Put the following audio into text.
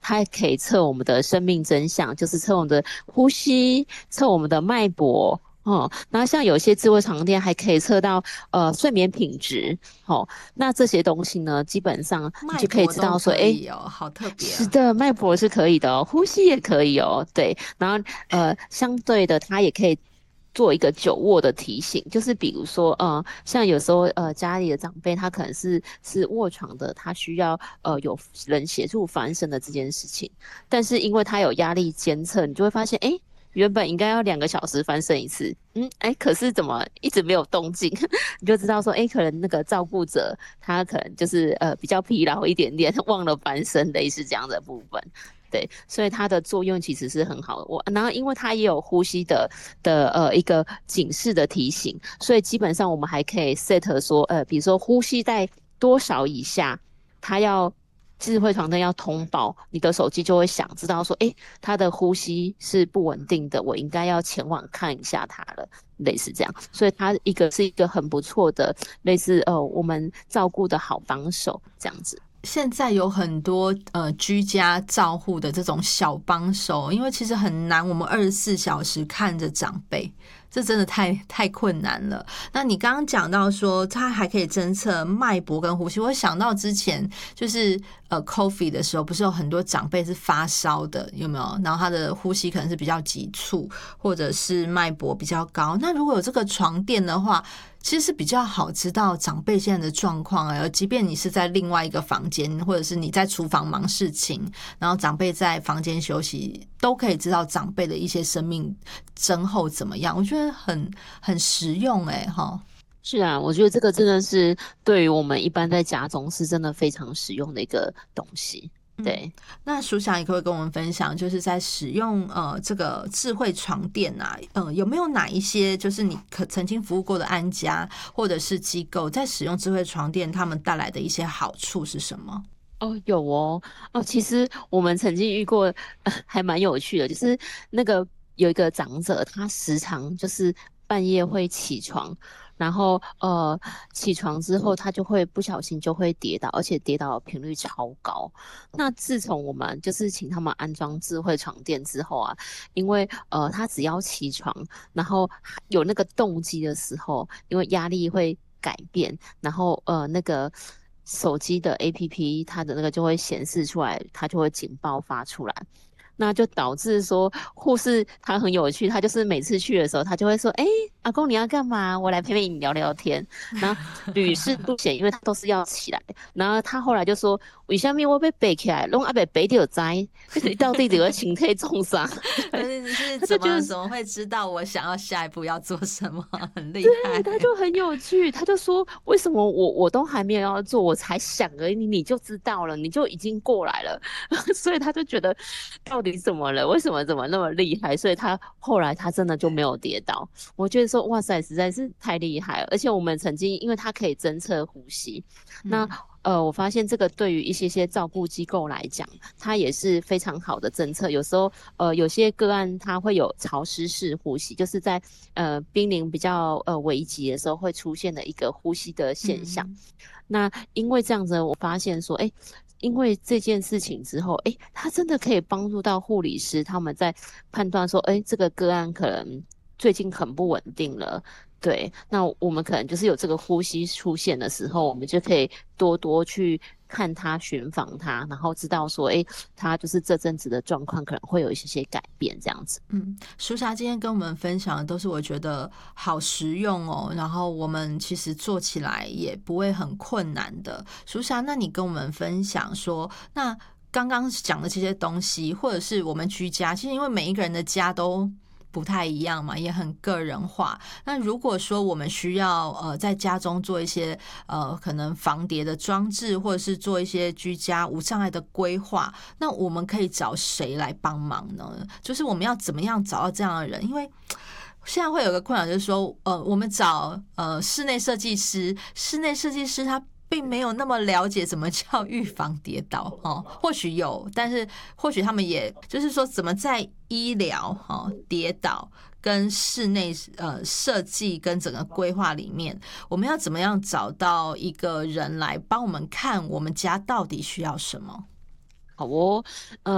它还可以测我们的生命真相，就是测我们的呼吸，测我们的脉搏。然后像有些智慧床垫还可以测到睡眠品质。那这些东西呢，基本上你脉就可以搏都知道说，诶， 可以哦，好特别啊。 是的，脉搏是可以的哦，呼吸也可以哦，对。然后相对的，它也可以做一个久卧的提醒，就是比如说像有时候家里的长辈他可能是卧床的，他需要有人协助翻身的这件事情，但是因为他有压力监测，你就会发现，诶，原本应该要2个小时翻身一次，哎，可是怎么一直没有动静？你就知道说，哎，可能那个照顾者他可能就是比较疲劳一点点，忘了翻身，类似这样的部分。对，所以它的作用其实是很好的。然后因为它也有呼吸的一个警示的提醒，所以基本上我们还可以 set 说，比如说呼吸在多少以下，它要智慧床灯要通报，你的手机就会响，知道说，哎，他的呼吸是不稳定的，我应该要前往看一下他了。类似这样，所以它是一个很不错的类似我们照顾的好帮手这样子。 现在有很多居家照护的这种小帮手，因为其实很难，我们24小时看着长辈，这真的太困难了。那你刚刚讲到说，它还可以侦测脉搏跟呼吸，我想到之前就是COVID 的时候，不是有很多长辈是发烧的，有没有？然后他的呼吸可能是比较急促，或者是脉搏比较高。那如果有这个床垫的话，其实是比较好知道长辈现在的状况啊，即便你是在另外一个房间，或者是你在厨房忙事情，然后长辈在房间休息，都可以知道长辈的一些生命征候怎么样。我觉得很实用齁。 是啊，我觉得这个真的是对于我们一般在家中是真的非常实用的一个东西。 嗯， 对。 那舒想也可以跟我们分享，就是在使用这个智慧床垫啊，有没有哪一些就是你曾经服务过的安家或者是机构在使用智慧床垫，他们带来的一些好处是什么？ 哦，有哦，其实我们曾经遇过，还蛮有趣的，就是那个有一个长者，他时常就是半夜会起床，然后起床之后他就会不小心就会跌倒，而且跌倒的频率超高。那自从我们就是请他们安装智慧床垫之后啊，因为他只要起床，然后有那个动机的时候，因为压力会改变，然后那个手机的 APP 它的那个就会显示出来，它就会警报发出来。那就导致说护士他很有趣，他就是每次去的时候，他就会说：“哎，阿公你要干嘛？我来陪陪你聊聊天。”然后屡试不鲜，因为他都是要起来。然后他后来就说：“为什么我被背起来，拢阿被背掉灾？到底这个情态重伤？”对， 是他就觉得怎么会知道我想要下一步要做什么？很厉害。 对，他就很有趣，他就说为什么我都还没有要做，我才想而已，你就知道了，你就已经过来了，所以他就觉得到底怎么了？为什么怎么那么厉害？所以他后来他真的就没有跌倒。我觉得说哇塞，实在是太厉害了。而且我们曾经因为他可以侦测呼吸，那嗯。 我发现这个对于一些照顾机构来讲，它也是非常好的政策。有时候，有些个案它会有潮湿式呼吸，就是在濒临比较危急的时候会出现的一个呼吸的现象。 嗯。 那因为这样子，我发现说，哎，因为这件事情之后，哎，它真的可以帮助到护理师他们在判断说，哎，这个个案可能最近很不稳定了。对，那我们可能就是有这个呼吸出现的时候，我们就可以多多去看他、寻访他，然后知道说，哎，他就是这阵子的状况可能会有一些改变，这样子。 嗯，舒霞今天跟我们分享的都是我觉得好实用哦，然后我们其实做起来也不会很困难的。舒霞，那你跟我们分享说，那刚刚讲的这些东西，或者是我们居家，其实因为每一个人的家都不太一样嘛，也很个人化。那如果说我们需要在家中做一些可能防跌的装置，或者是做一些居家无障碍的规划，那我们可以找谁来帮忙呢？就是我们要怎么样找到这样的人？因为现在会有个困扰，就是说我们找室内设计师，室内设计师他并没有那么了解什么叫预防跌倒哦，或许有，但是或许他们也就是说怎么在医疗跌倒跟室内设计跟整个规划里面，我们要怎么样找到一个人来帮我们看我们家到底需要什么？ 好哦，